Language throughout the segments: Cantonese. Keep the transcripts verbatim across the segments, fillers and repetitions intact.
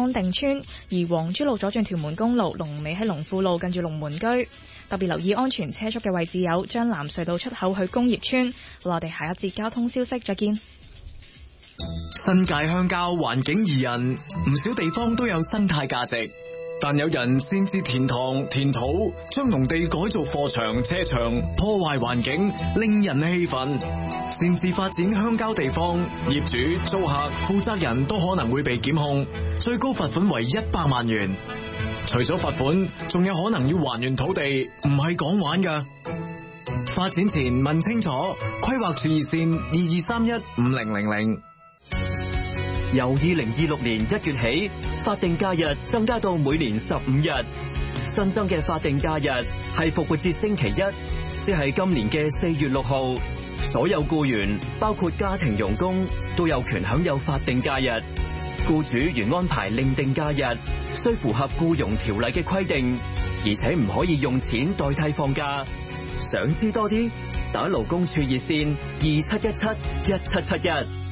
安定村，而黃珠路左轉屯門公路龍尾喺龍富路近住龍門居。特別留意安全車速嘅位置有將藍隧道出口去工業村。好，我哋下一節交通消息再見。 新界鄉郊環境宜人，唔少地方都有生態價值，但有人擅自填塘填土，將農地改造貨場車場，破壞環境，令人氣憤。擅自發展鄉郊地方，業主、租客、負責人都可能會被檢控，最高罰款為一百萬元。除咗罰款，仲有可能要還原土地，唔係講玩㗎。發展前問清楚，規劃處熱線二二三一五零零零。 由二零二六年一月起，法定假日增加到每年十五日。新增嘅法定假日係復活節星期一，即係今年嘅四月六號。所有僱員，包括家庭傭工，都有權享有法定假日。僱主原安排另定假日，需符合僱傭條例嘅規定，而且唔可以用錢代替放假。想知多啲，打勞工處熱線二七一七一七七一。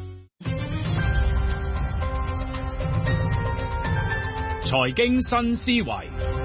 財經新思維，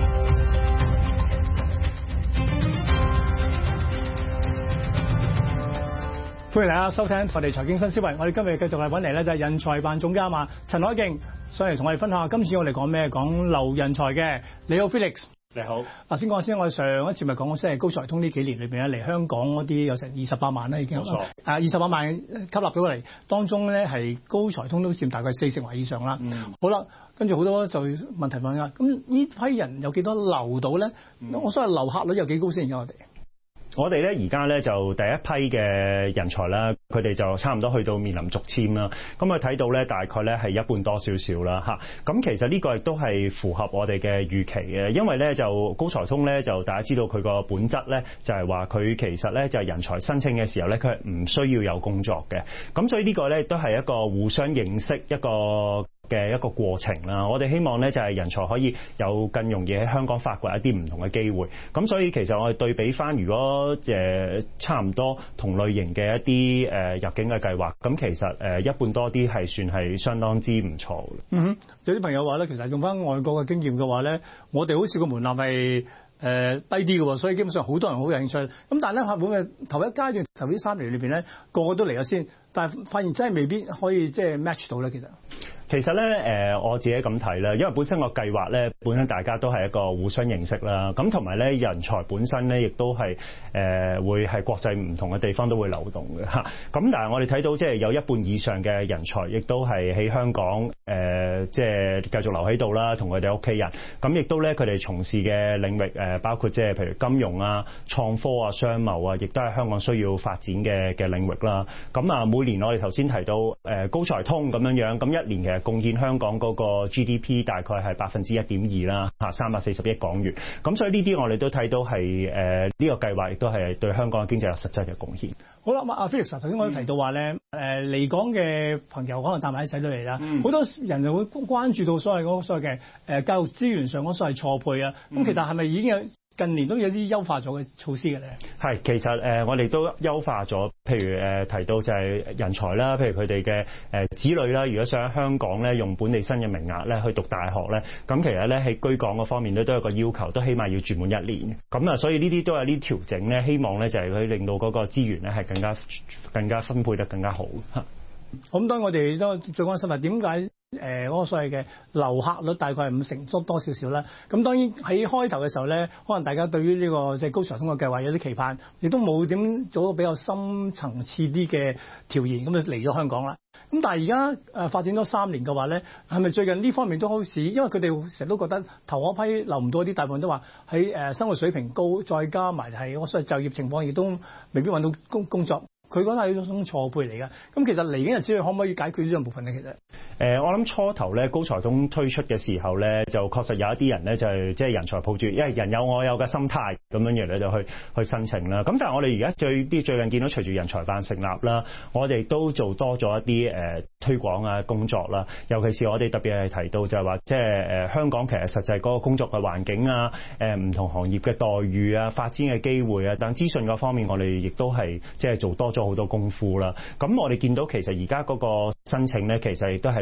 歡迎大家收聽我哋財經新思維。我哋今日繼續係揾嚟咧，就係人才辦總監啊陳凱勁上嚟同我哋分享下。今次我哋講咩？講留人才嘅。你好 Felix。 你好， 嗱先講先，我哋上一次咪講過，即係高才通呢幾年裏邊咧嚟香港嗰啲有成二十八萬啦，已經。冇錯。啊，二十八萬吸納咗過嚟，當中咧係高才通都佔大概四成或以上啦。嗯。好啦，跟住好多就問題問啦，咁呢批人有幾多留到咧？嗯、我所謂留客率有幾高先？而家我哋？ 我哋咧而家咧就第一批嘅人才啦，佢哋就差唔多去到面臨續簽啦。咁啊睇到咧大概咧係一半多少少啦嚇。咁其實呢個亦都係符合我哋嘅預期嘅，因為咧就高才通咧就大家知道佢個本質咧就係話佢其實咧就係人才申請嘅時候咧佢係唔需要有工作嘅。咁所以呢個咧都係一個互相認識一個嘅一個過程啦，我哋希望咧就係人才可以有更容易喺香港發掘一啲唔同嘅機會。咁所以其實我哋對比翻，如果誒差唔多同類型嘅一啲誒入境嘅計劃，咁其實誒一半多啲係算係相當之唔錯嘅。 嗯哼，有啲朋友話咧，其實用翻外國嘅經驗嘅話咧，我哋好似個門檻係誒低啲嘅喎，所以基本上好多人好有興趣。咁但係咧，會唔會頭一階段頭呢三年裏邊咧，個個都嚟咗先，但係發現真係未必可以即係 match 到咧，其實。 其實咧，誒我自己咁睇啦，因為本身個計劃咧，本身大家都係一個互相認識啦，咁同埋咧人才本身咧，亦都係誒會係國際唔同嘅地方都會流動嘅嚇。咁但係我哋睇到即係有一半以上嘅人才，亦都係喺香港誒，即係繼續留喺度啦，同佢哋屋企人。咁亦都咧，佢哋從事嘅領域誒，包括即係譬如金融啊、創科啊、商貿啊，亦都係香港需要發展嘅嘅領域啦。咁啊，每年我哋頭先提到誒高才通咁樣樣，咁一年其實貢獻香港嗰個 G D P 大概係百分之一點二啦，嚇三百四十億港元。咁所以呢啲我哋都睇到係誒呢個計劃亦都係對香港嘅經濟有實質嘅貢獻。 好啦，阿 Felix 頭先我都提到話咧，誒嚟港嘅朋友可能帶埋啲仔女嚟啦，好、嗯、多人就會關注到所謂嗰個所謂嘅誒教育資源上嗰所謂錯配啊。咁、嗯、其實係咪已經有近年都有啲優化咗嘅措施嘅咧？係， 其實誒、呃、我哋都優化咗，譬如誒、呃、提到就係人才啦，譬如佢哋嘅誒子女啦，如果想喺香港咧用本地生嘅名額咧去讀大學咧，咁其實咧喺居港嗰方面咧都有個要求，都起碼要住滿一年。咁啊，所以呢啲都有啲調整咧，希望咧就係佢令到嗰個資源咧係更加更加分配得更加好。 咁當然我哋都最關心係點解？誒嗰個所謂嘅留客率大概係五成多多少少啦。咁當然喺開頭嘅時候咧，可能大家對於呢個即係高才通嘅計劃有啲期盼，亦都冇點做到比較深層次啲嘅調研，咁就嚟咗香港啦。咁但係而家誒發展咗三年嘅話咧，係咪最近呢方面都好似？因為佢哋成日都覺得頭嗰批留唔到啲，大部分都話喺誒生活水平高，再加埋係嗰個所謂就業情況亦都未必揾到工工作。佢講係一種錯配嚟嘅，咁其實嚟緊日子可唔可以解決呢兩部分咧？其實，誒、 呃，我諗初頭咧高才通推出嘅時候咧，就確實有一啲人咧就係即係人才抱住，因為人有我有嘅心態咁樣樣咧就去去申請啦。咁但係我哋而家最啲最近見到隨住人才辦成立啦，我哋都做多咗一啲誒、呃、推廣啊工作啦。尤其是我哋特別係提到就係話，即係誒香港其實實際嗰個工作嘅環境啊，誒、呃、唔同行業嘅待遇啊、發展嘅機會啊，但資訊嗰方面我哋亦都係即係做多咗好多功夫啦。咁我哋見到其實而家嗰個申請咧，其實亦都係比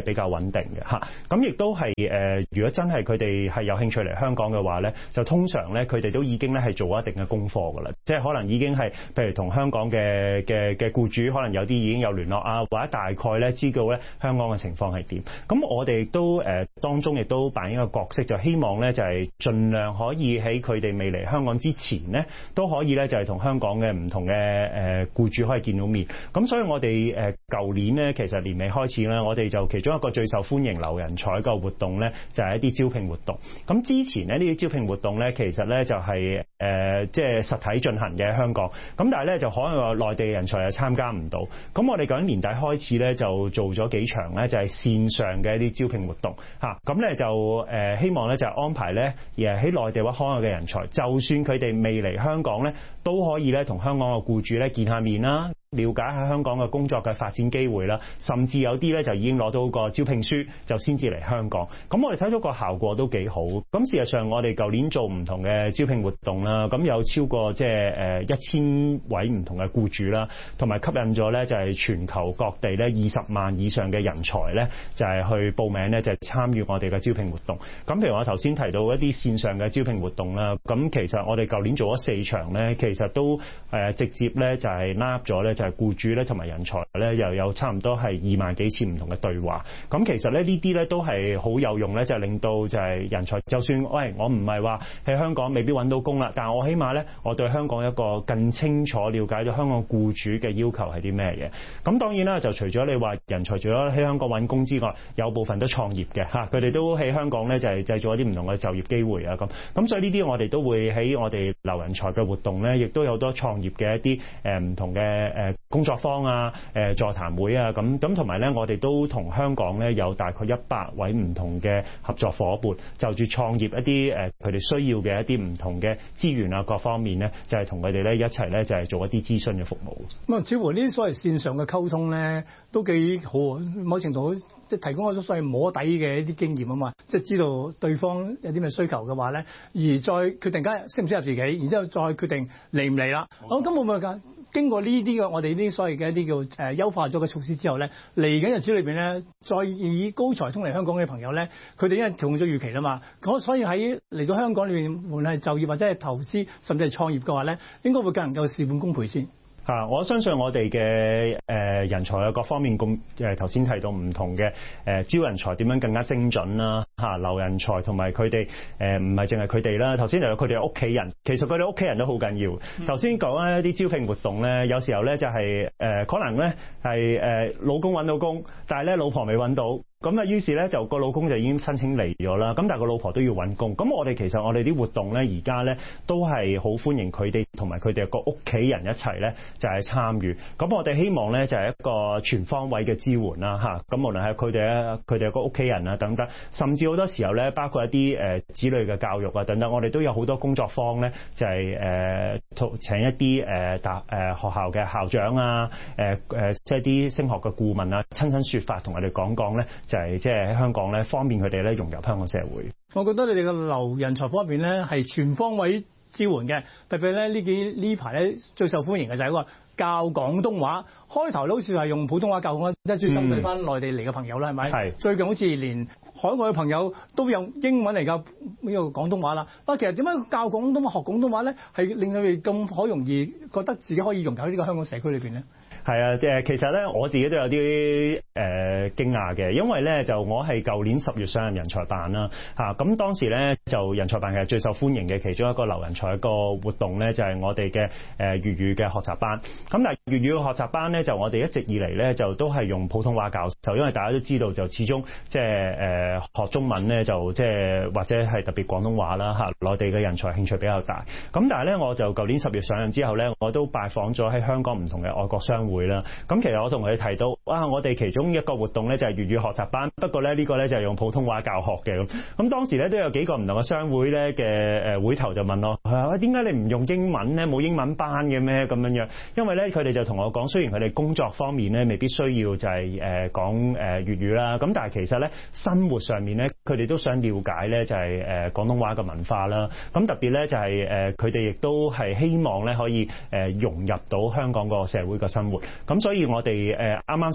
比較穩定嘅嚇。咁亦都係誒，如果真係佢哋係有興趣嚟香港嘅話咧，就通常咧佢哋都已經咧係做一定嘅功課㗎啦，即係可能已經係譬如同香港嘅嘅嘅僱主可能有啲已經有聯絡啊，或者大概咧知道咧香港嘅情況係點。咁我哋亦都誒當中亦都扮演一個角色，就希望咧就係盡量可以喺佢哋未嚟香港之前咧，都可以咧就係同香港嘅唔同嘅誒僱主可以見到面。咁所以我哋誒舊年咧其實年尾開始咧，我哋就其中一個最受歡迎留人才個活動咧，就係一啲招聘活動。咁之前咧呢啲招聘活動咧，其實咧就係誒即係實體進行嘅香港。咁但係咧就可能個內地人才又參加唔到。咁我哋舊年年底開始咧就做咗幾場咧，就係線上嘅一啲招聘活動嚇。咁咧就誒希望咧就安排咧誒喺內地或海外嘅人才，就算佢哋未嚟香港咧，都可以咧同香港嘅僱主咧見下面啦，了解下香港嘅工作嘅發展機會啦，甚至有啲咧就已經攞到個招聘書，就先至嚟香港。咁我哋睇到個效果都幾好。咁事實上我哋舊年做唔同嘅招聘活動啦，咁有超過即係誒一千位唔同嘅僱主啦，同埋吸引咗咧就係全球各地咧二十萬以上嘅人才咧，就係去報名咧就係參與我哋嘅招聘活動。咁譬如我頭先提到一啲線上嘅招聘活動啦，咁其實我哋舊年做咗四場咧，其實都誒直接咧就係拉入咗咧。就係僱主咧同埋人才咧又有差唔多係二萬幾次唔同嘅對話。咁其實咧呢啲咧都係好有用咧，就係令到就係人才，就算喂我唔係話喺香港未必揾到工啦，但係我起碼咧我對香港一個更清楚了解咗香港僱主嘅要求係啲咩嘢。咁當然啦，就除咗你話人才除咗喺香港揾工之外，有部分都創業嘅嚇，佢哋都喺香港咧就係製造一啲唔同嘅就業機會啊咁。咁所以呢啲我哋都會喺我哋留人才嘅活動咧，亦都有好多創業嘅一啲誒唔同嘅誒工作坊啊、誒座談會啊咁咁，同埋咧，我哋都同香港咧有大概一百位唔同嘅合作伙伴，就住創業一啲誒佢哋需要嘅一啲唔同嘅資源啊各方面咧，就係同佢哋咧一齊咧就係做一啲諮詢嘅服務。 咁啊，似乎呢啲所謂線上嘅溝通咧都幾好，某程度即係提供咗所謂摸底嘅一啲經驗啊嘛，即係知道對方有啲咩需求嘅話咧，而再決定緊適唔適合自己，然之後再決定嚟唔嚟啦。咁咁會唔會㗎？經過呢啲嘅我哋呢啲所謂嘅一啲叫誒優化咗嘅措施之後咧，嚟緊日子裏邊咧，再以高才通嚟香港嘅朋友咧，佢哋因為調控咗預期啦嘛，咁所以喺嚟到香港裏邊，無論係就業或者係投資，甚至係創業嘅話咧，應該會更能夠事半功倍先。 啊！我相信我哋嘅誒人才嘅各方面咁誒頭先提到唔同嘅誒招人才點樣更加精準啦嚇，留人才同埋佢哋誒唔係淨係佢哋啦。頭先就有佢哋屋企人，其實佢哋屋企人都好緊要。頭先講緊一啲招聘活動咧，有時候咧就係誒可能咧係誒老公揾到工，但係咧老婆未揾到。咁啊，於是咧就個老公就已經申請嚟咗啦。咁但係個老婆都要揾工。咁我哋其實我哋啲活動咧，而家咧都係好歡迎佢哋同埋佢哋個屋企人一齊咧，就係參與。咁我哋希望咧就係一個全方位嘅支援啦，嚇。咁無論係佢哋咧，佢哋個屋企人啊等等，甚至好多時候咧，包括一啲誒子女嘅教育啊等等，我哋都有好多工作坊咧，就係誒請一啲誒大誒學校嘅校長啊，誒誒即係啲升學嘅顧問啊，親身説法同我哋講講咧。就係即係喺香港咧，方便佢哋咧融入香港社會。 我覺得你哋嘅留人才方面咧係全方位支援嘅，特別咧呢幾呢排咧最受歡迎嘅就係一個教廣東話。開頭好似係用普通話教嘅，即係專針對翻內地嚟嘅朋友啦，係咪？係。最近好似連海外嘅朋友都用英文嚟教呢個廣東話啦。啊，其實點解教廣東話學廣東話咧，係令佢哋咁可容易覺得自己可以融入喺呢個香港社區裏邊咧？ 係啊，誒其實咧我自己都有啲誒驚訝嘅，因為咧就我係舊年十月上任人才辦啦嚇，咁當時咧就人才辦其實最受歡迎嘅其中一個留人才一個活動咧就係我哋嘅誒粵語嘅學習班。咁但係粵語嘅學習班咧就我哋一直以嚟咧就都係用普通話教授，因為大家都知道就始終即係誒學中文咧就即係或者係特別廣東話啦嚇，內地嘅人才興趣比較大。咁但係咧我就舊年十月上任之後咧，我都拜訪咗喺香港唔同嘅外國商會啦。咁其實我同佢哋提到，哇！我哋其中一個活動咧就係粵語學習班，不過咧呢個咧就係用普通話教學嘅咁。咁當時咧都有幾個唔同嘅商會咧嘅誒會頭就問我，係啊，點解你唔用英文咧？冇英文班嘅咩咁樣樣？因為咧佢哋就同我講，雖然佢哋工作方面咧未必需要就係誒講誒粵語啦，咁但係其實咧生活上面咧佢哋都想了解咧就係誒廣東話嘅文化啦。咁特別咧就係誒佢哋亦都係希望咧可以誒融入到香港個社會嘅生活。咁所以我哋誒啱啱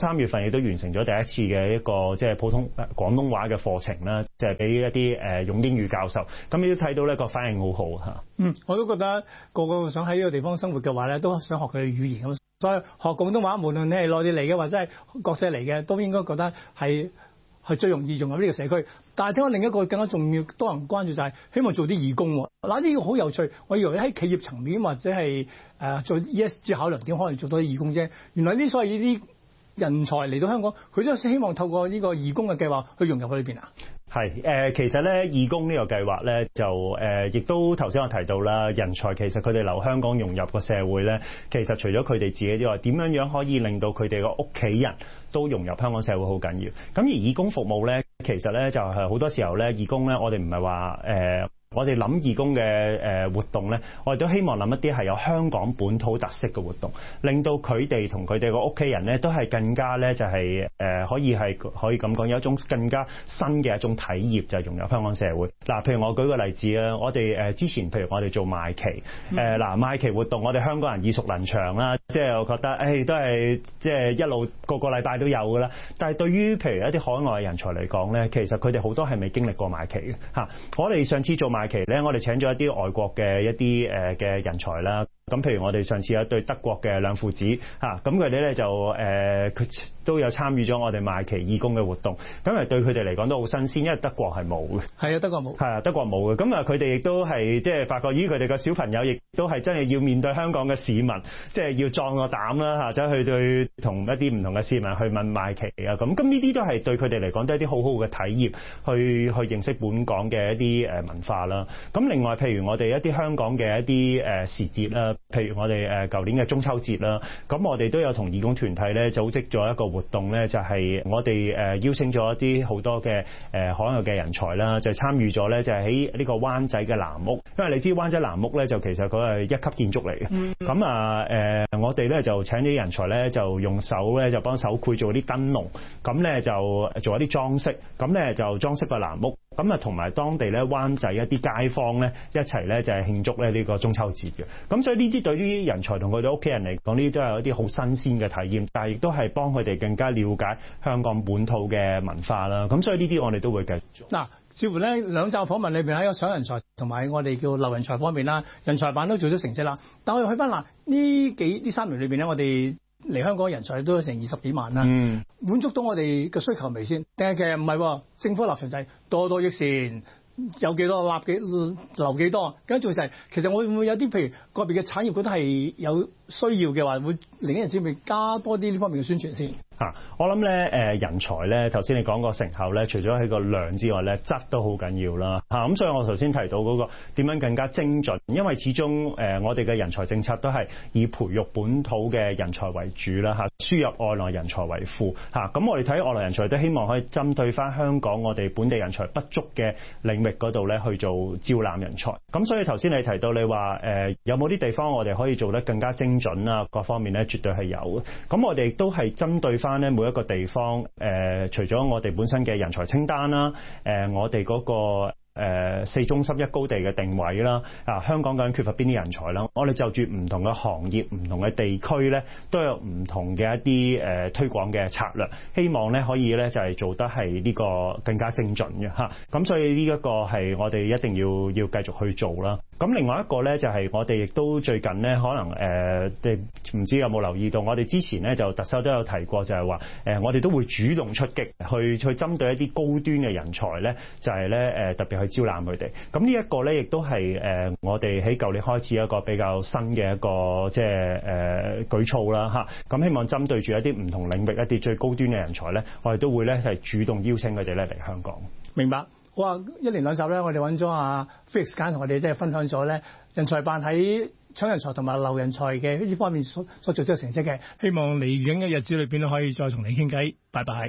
三月份亦都完成咗第一次嘅一個即係普通廣東話嘅課程啦，即係俾一啲誒用英語教授。咁你都睇到呢個反應好好嚇。 嗯，我都覺得個個想喺呢個地方生活嘅話咧，都想學佢嘅語言咁。所以學廣東話，無論你係內地嚟嘅或者係國際嚟嘅，都應該覺得係係最容易融入呢個社區。但係聽講另一個更加重要、多人關注就係希望做啲義工。嗱，呢個好有趣。我以為喺企業層面或者係誒、呃、做 E S G 考量點可能做多啲義工啫。原來呢所謂呢啲人才嚟到香港，佢都希望透過呢個義工嘅計劃去融入去裏邊啊。 係誒、呃，其實咧義工呢個計劃咧就誒，亦、呃、都頭先我提到啦，人才其實佢哋留香港融入個社會咧，其實除咗佢哋自己之外，點樣樣可以令到佢哋個屋企人都融入香港社會好緊要。咁而義工服務咧，其實咧就係好多時候咧，義工咧我哋唔係話誒。我哋諗義工嘅誒活動咧，我哋都希望諗一啲係有香港本土特色嘅活動，令到佢哋同佢哋個屋企人咧都係更加咧就係誒可以係可以咁講，有一種更加新嘅一種體驗，就係融入香港社會。嗱，譬如我舉個例子啊，我哋誒之前譬如我哋做賣旗，誒嗱賣旗活動，我哋香港人耳熟能詳啦，即係我覺得誒都係即係一路個個禮拜都有㗎啦。但係對於譬如一啲海外人才嚟講咧，其實佢哋好多係未經歷過賣旗嘅嚇。我哋上次做賣期咧，我哋請咗一啲外國嘅一啲誒嘅人才啦。咁譬如我哋上次有一對德國嘅兩父子嚇，咁佢哋咧就誒佢、呃、都有參與咗我哋賣旗義工嘅活動，咁係對佢哋嚟講都好新鮮，因為德國係冇嘅。係啊，德國冇。係啊，德國冇嘅。咁啊，佢哋亦都係即係發覺，咦，佢哋個小朋友亦都係真係要面對香港嘅市民，即係要壯個膽啦嚇，走去對同一啲唔同嘅市民去問賣旗啊咁。咁呢啲都係對佢哋嚟講都係一啲好好嘅體驗，去去認識本港嘅一啲誒文化啦。咁另外，譬如我哋一啲香港嘅一啲誒時節啦。譬如我哋誒舊年嘅中秋節啦，咁我哋都有同義工團體咧組織咗一個活動咧，就係我哋誒邀請咗一啲好多嘅誒海外嘅人才啦，就參與咗咧，就係喺呢個灣仔嘅藍屋，因為你知灣仔藍屋咧就其實佢係一級建築嚟嘅，咁啊誒我哋咧就請啲人才咧就用手咧就幫手繪做啲燈籠，咁咧就做一啲裝飾，咁咧就裝飾個藍屋。咁啊，同埋當地咧灣仔一啲街坊咧一齊咧就係慶祝咧呢個中秋節嘅。咁所以呢啲對於人才同佢哋屋企人嚟講，呢啲都係一啲好新鮮嘅體驗，但係亦都係幫佢哋更加了解香港本土嘅文化啦。咁所以呢啲我哋都會繼續做。嗱，似乎咧兩集訪問裏邊喺個搶人才同埋我哋叫留人才方面啦，人才辦都做咗成績啦。但我哋去翻嗱呢幾呢三年裏邊咧，我哋嚟香港人才都有成二十幾萬啦，嗯、滿足到我哋嘅需求未先？定係其實唔係，政府立場就係多多益善，有幾多立幾留幾多。咁仲就係其實我會唔會有啲譬如個別嘅產業覺得係有需要嘅話，會另一人之會加多啲呢方面嘅宣傳先。嚇、啊，我諗咧誒人才咧，頭先你講個成效咧，除咗喺個量之外咧，質都好緊要啦嚇。咁、啊、所以我頭先提到嗰個點樣更加精準，因為始終誒、呃、我哋嘅人才政策都係以培育本土嘅人才為主啦嚇，輸入外來人才為輔嚇。咁、啊、我哋睇外來人才都希望可以針對翻香港我哋本地人才不足嘅領域嗰度咧去做招攬人才。咁所以頭先你提到你話誒、呃、有冇啲地方我哋可以做得更加精準啊？各方面咧絕對係有嘅。咁我哋亦都係針對翻咧每一個地方，誒、呃，除咗我哋本身嘅人才清單啦，誒、呃，我哋嗰、那個。誒、呃、四中心一高地嘅定位啦，啊香港究竟缺乏邊啲人才啦？我哋就住唔同嘅行業、唔同嘅地區咧，都有唔同嘅一啲誒、呃、推廣嘅策略，希望咧可以咧就係、是、做得係呢個更加精準嘅嚇。咁、啊、所以呢一個係我哋一定要要繼續去做啦。咁另外一個咧就係、是、我哋亦都最近咧可能誒，你、呃、唔知有冇留意到？我哋之前咧就特首都有提過，就係話誒，我哋都會主動出擊去去針對一啲高端嘅人才咧，就係咧誒特別去招攬佢哋。咁呢一個咧亦都係誒我哋喺舊年開始一個比較新嘅一個即係誒舉措啦嚇。咁希望針對住一啲唔同領域一啲最高端嘅人才咧，我哋都會咧係主動邀請佢哋咧嚟香港。明白。哇！一連兩集咧，我哋揾咗阿 Felix 簡同我哋即係分享咗咧人才辦喺搶人才同埋留人才嘅呢方面所所做出嘅成績嘅。希望嚟緊嘅日子裏邊都可以再同你傾偈。拜拜。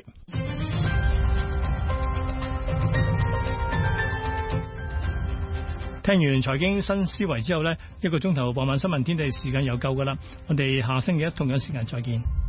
聽完財經新思維之後咧，一個鐘頭傍晚新聞天地時間又夠㗎啦。我哋下星期一同樣時間再見。